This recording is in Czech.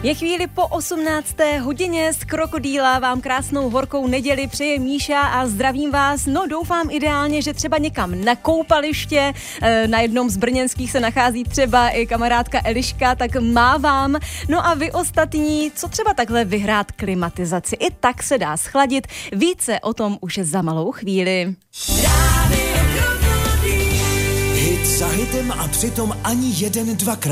Je chvíli po 18. hodině, z Krokodýla vám krásnou horkou neděli přeje Míša a zdravím vás. No doufám ideálně, že třeba někam na koupaliště, na jednom z brněnských se nachází třeba i kamarádka Eliška, tak mávám. No a vy ostatní, co třeba takhle vyhrát klimatizaci, i tak se dá schladit. Více o tom už za malou chvíli. Hit za hitem a přitom ani jeden dvakrát.